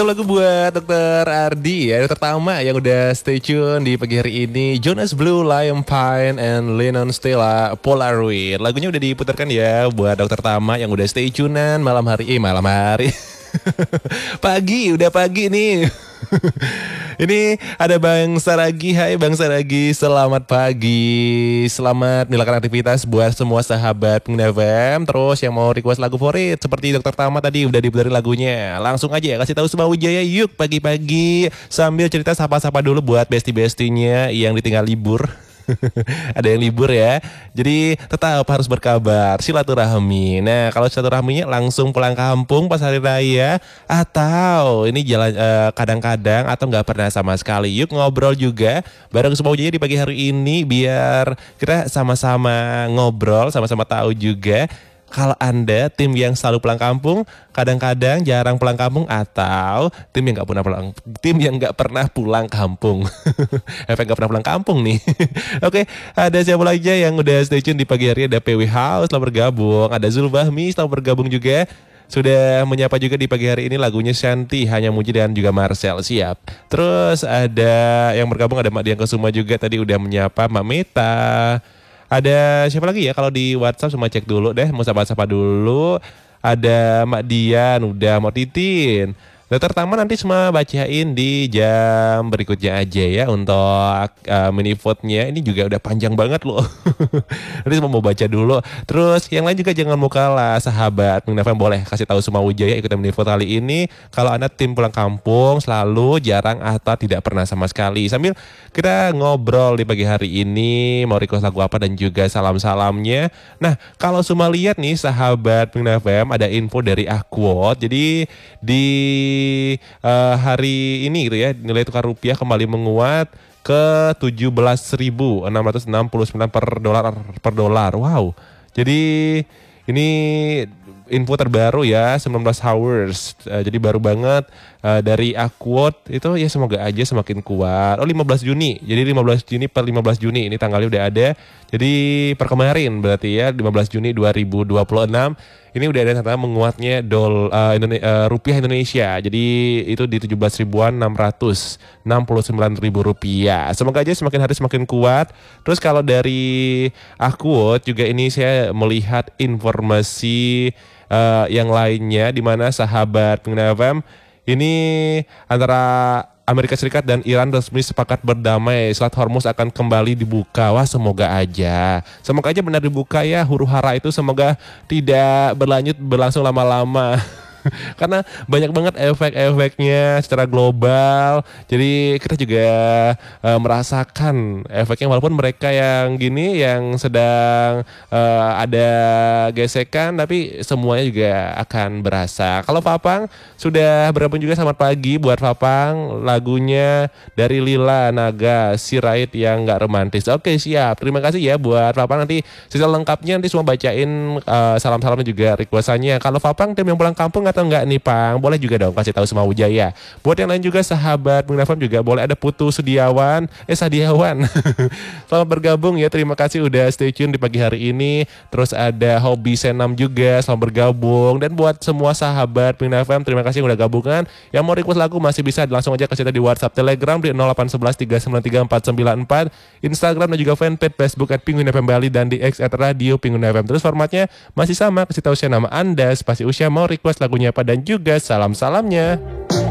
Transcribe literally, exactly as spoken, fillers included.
lagu buat dokter Ardi ya, dokter Tama yang udah stay tune di pagi hari ini. Jonas Blue, Liam Payne, and Lennon Stella, Polaroid. Lagunya udah diputarkan ya buat dokter Tama yang udah stay tunean malam hari. Eh malam hari pagi, udah pagi nih. Ini ada Bang Saragi. Hai Bang Saragi, selamat pagi. Selamat melakukan aktivitas buat semua sahabat Pengguna F M. Terus yang mau request lagu favorit seperti dokter Tama tadi udah diputerin lagunya. Langsung aja kasih tahu Suma Wijaya yuk pagi-pagi. Sambil cerita sapa-sapa dulu buat besti-bestinya yang ditinggal libur. Ada yang libur ya. Jadi tetap harus berkabar, silaturahmi. Nah kalau silaturahminya langsung pulang kampung pas hari raya, atau ini jalan uh, kadang-kadang atau nggak pernah sama sekali, yuk ngobrol juga bareng Suma Wijaya di pagi hari ini. Biar kita sama-sama ngobrol, sama-sama tahu juga kalau Anda tim yang selalu pulang kampung, kadang-kadang jarang pulang kampung, atau tim yang nggak pernah pulang, tim yang nggak pernah pulang kampung. Efek nggak pernah pulang kampung nih. Oke, ada siapa lagi yang udah stay tune di pagi hari? Ada P W House telah bergabung, ada Zulbahmi telah bergabung juga. Sudah menyapa juga di pagi hari ini lagunya Shanti, Hanya Muji, dan juga Marcel. Siap. Terus ada yang bergabung, ada Mak Dian Kesuma juga tadi udah menyapa. Mak Meta. Ada siapa lagi ya kalau di WhatsApp, semua cek dulu deh, mau sapa-sapa dulu. Ada Mak Dian, udah mau titin. Dokter Tama nanti semua bacain di jam berikutnya aja ya untuk uh, mini vote-nya. Ini juga udah panjang banget loh. Nanti semua mau baca dulu. Terus yang lain juga jangan mau kalah sahabat Pengguna F M, boleh kasih tahu Suma Wijaya ikutan mini vote kali ini. Kalau Anda tim pulang kampung, selalu, jarang, atau tidak pernah sama sekali. Sambil kita ngobrol di pagi hari ini, mau request lagu apa dan juga salam-salamnya. Nah kalau Suma lihat nih sahabat Pengguna F M, ada info dari Aquote. Jadi di uh, hari ini gitu ya, nilai tukar rupiah kembali menguat ke tujuh belas ribu enam ratus enam puluh sembilan per dolar per dolar. Wow. Jadi ini info terbaru ya, sembilan belas hours. Uh, jadi baru banget uh, dari Aquote itu ya, semoga aja semakin kuat. Oh lima belas Juni. Jadi lima belas Juni per lima belas Juni ini tanggalnya udah ada. Jadi per kemarin berarti ya lima belas Juni dua ribu dua puluh enam. Ini udah ada tanda menguatnya dol uh, Indone- uh, rupiah Indonesia. Jadi itu di tujuh belas ribuan enam ratus enam puluh sembilan ribu rupiah. Semoga aja semakin hari semakin kuat. Terus kalau dari Aquote juga ini saya melihat informasi uh, yang lainnya, di mana sahabat Pengguna F M ini antara Amerika Serikat dan Iran resmi sepakat berdamai. Selat Hormuz akan kembali dibuka. Wah semoga aja. Semoga aja benar dibuka ya. Huru hara itu semoga tidak berlanjut berlangsung lama-lama. Karena banyak banget efek-efeknya secara global. Jadi kita juga uh, merasakan efeknya, walaupun mereka yang gini yang sedang uh, ada gesekan, tapi semuanya juga akan berasa. Kalau Papang sudah bergabung juga, selamat pagi buat Papang. Lagunya dari Lila Naga, Sirait yang gak romantis. Oke siap, terima kasih ya buat Papang. Nanti sisa lengkapnya nanti semua bacain uh, salam-salamnya juga, requestannya. Kalau Papang tim yang pulang kampung atau enggak nih Pang, boleh juga dong kasih tahu Suma Wijaya. Buat yang lain juga sahabat Pengguna F M juga boleh, ada Putu Sediawan, eh Sadiawan. Selamat bergabung ya, terima kasih udah stay tune di pagi hari ini. Terus ada Hobi Senam juga, selamat bergabung. Dan buat semua sahabat Pengguna F M, terima kasih udah gabungan. Yang mau request lagu masih bisa langsung aja kasih tahu di WhatsApp, Telegram di nol delapan satu satu tiga sembilan tiga empat sembilan empat, Instagram dan juga fanpage Facebook at Pengguna F M Bali, dan di X at Radio Pengguna F M. Terus formatnya masih sama, kasih tahu saya nama Anda, spasi usia, mau request lagunya apa, dan juga salam-salamnya.